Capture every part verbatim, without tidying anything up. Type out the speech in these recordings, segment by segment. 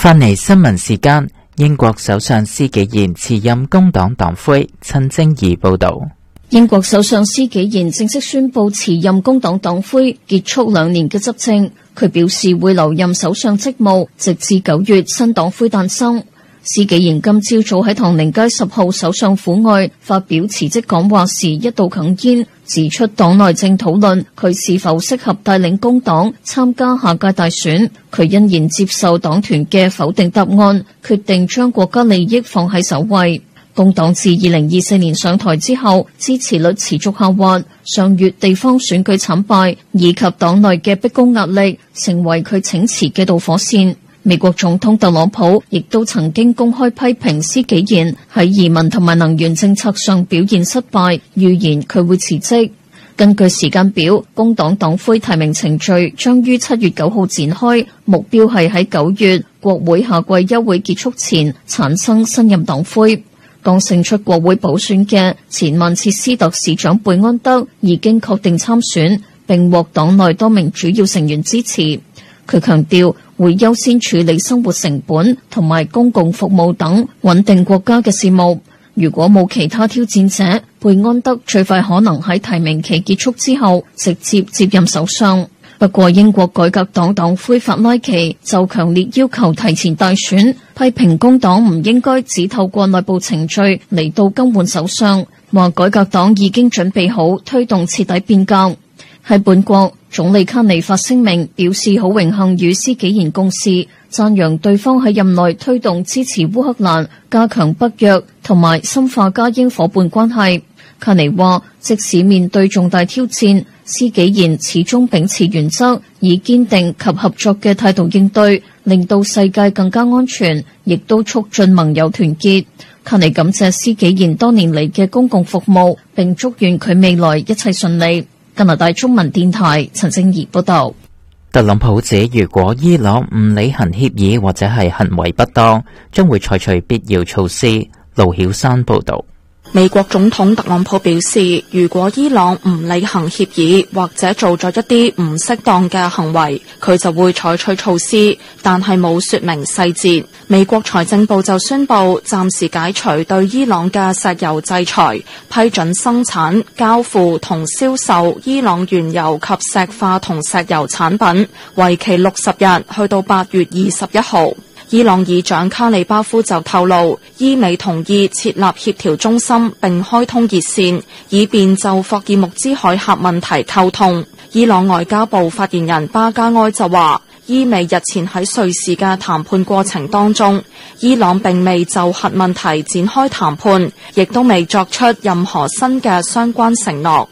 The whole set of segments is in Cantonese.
翻嚟新聞時間，英國首相施紀賢辭任工黨黨魁。陳晶儀報道。 英國首相施紀賢正式宣布辭任工黨黨魁，結束兩年嘅執政。佢表示會留任首相職務，直至九月新黨魁誕生。施紀賢今朝早喺唐寧街十號首相府外發表辭職講話時，一度哽咽，指出黨內正討論佢是否適合帶領工黨參加下屆大選。佢欣然接受黨團嘅否定答案，決定將國家利益放喺首位。工黨自二零二四年上台之後，支持率持續下滑，上月地方選舉慘敗以及黨內嘅逼宮壓力，成為佢請辭嘅導火線。美國總統特朗普亦都曾經公開批評施紀賢喺移民同埋能源政策上表現失敗，預言佢會辭職。根據時間表，工黨黨魁提名程序將於七月九號展開，目標係喺九月國會夏季休會結束前產生新任黨魁。剛勝出國會補選嘅前曼徹斯特市長貝安德已經確定參選，並獲黨內多名主要成員支持。佢強調會優先處理生活成本同埋公共服務等穩定國家嘅事務。如果冇其他挑戰者，貝安德最快可能喺提名期結束之後直接接任首相。不過英國改革黨黨魁法拉奇就強烈要求提前大選，批評工黨唔應該只透過內部程序嚟到更換首相，話改革黨已經準備好推動徹底變革。喺本國，總理卡尼發聲明表示好榮幸與施紀賢共事，讚揚對方喺任內推動支持烏克蘭、加強北約同埋深化加英夥伴關係。卡尼話，即使面對重大挑戰，施紀賢始終秉持原則，以堅定及合作嘅態度應對，令到世界更加安全，亦都促進盟友團結。卡尼感謝施紀賢多年嚟嘅公共服務，並祝願佢未來一切順利。加拿大中文電台陳靜儀報道。 特朗普指，如果伊朗唔履行協議或者係行為不當，將會採取必要措施。盧曉山報道。 美國總統特朗普表示，如果伊朗唔履行協議或者做咗一啲唔適當嘅行為，佢就會採取措施，但係冇說明細節。美國財政部就宣布暫時解除對伊朗嘅石油制裁，批准生產、交付同銷售伊朗原油及石化同石油產品，為期六十日，去到八月二十一號。伊朗議長卡里巴夫就透露，伊美同意設立協調中心並開通熱線，以便就霍爾木茲海峽問題溝通。伊朗外交部發言人巴加埃就話，伊美日前喺瑞士嘅談判過程當中，伊朗並未就核問題展開談判，亦都未作出任何新嘅相關承諾。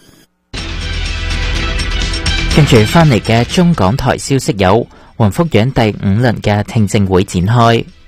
跟住翻嚟嘅中港台消息有，雲福苑第五輪嘅聽證會展開。